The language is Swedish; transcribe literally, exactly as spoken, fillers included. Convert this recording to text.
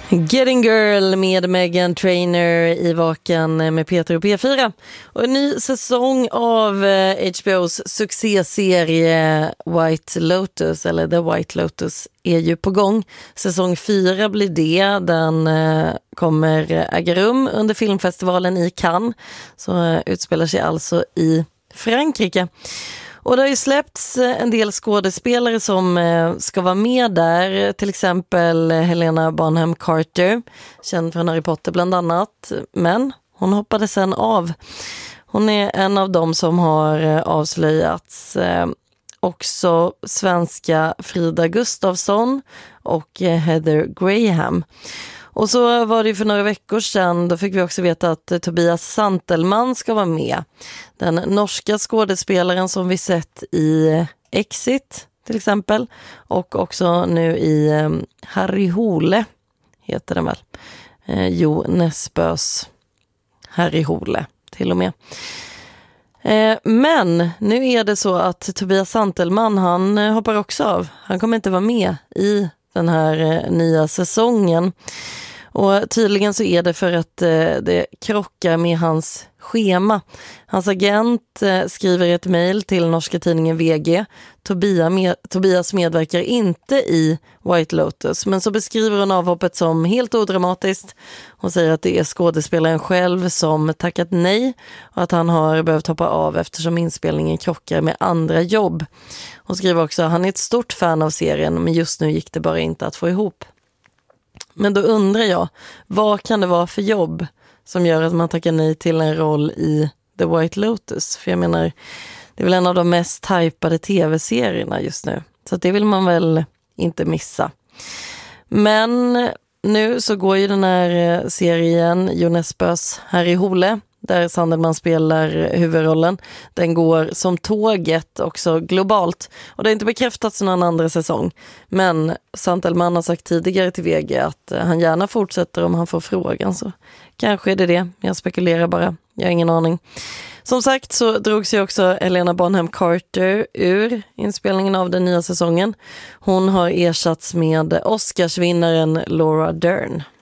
Getting Girl med Meghan Trainor i Vaken med Peter och P fyra. Och en ny säsong av H B O:s succéserie White Lotus, eller The White Lotus, är ju på gång. Säsong fyra blir det. Den kommer äga rum under filmfestivalen i Cannes. Så utspelar sig alltså i Frankrike. Och det har ju släppts en del skådespelare som ska vara med där. Till exempel Helena Bonham Carter, känd från Harry Potter bland annat. Men hon hoppade sen av. Hon är en av dem som har avslöjats. Också svenska Frida Gustafsson och Heather Graham. Och så var det för några veckor sedan, då fick vi också veta att Tobias Santelman ska vara med. Den norska skådespelaren som vi sett i Exit till exempel. Och också nu i um, Harry Hole heter den väl. Eh, Jo Nesbøs Harry Hole till och med. Eh, men nu är det så att Tobias Santelman, han eh, hoppar också av. Han kommer inte vara med i den här eh, nya säsongen. Och tydligen så är det för att eh, det krockar med hans schema. Hans agent eh, skriver ett mejl till norska tidningen V G. Tobias, med, Tobias medverkar inte i White Lotus. Men så beskriver hon avhoppet som helt odramatiskt. Hon säger att det är skådespelaren själv som tackat nej. Och att han har behövt hoppa av eftersom inspelningen krockar med andra jobb. Hon skriver också att han är ett stort fan av serien, men just nu gick det bara inte att få ihop. Men då undrar jag, vad kan det vara för jobb som gör att man tackar nej till en roll i The White Lotus? För jag menar, det är väl en av de mest hypade tv-serierna just nu. Så det vill man väl inte missa. Men nu så går ju den här serien, Jo Nesbøs Harry Hole, där Sandelman spelar huvudrollen. Den går som tåget också globalt. Och det är inte bekräftats någon andra säsong. Men Sandelman har sagt tidigare till V G att han gärna fortsätter om han får frågan. Så kanske är det det. Jag spekulerar bara. Jag har ingen aning. Som sagt så drog sig också Helena Bonham Carter ur inspelningen av den nya säsongen. Hon har ersatts med Oscarsvinnaren Laura Dern.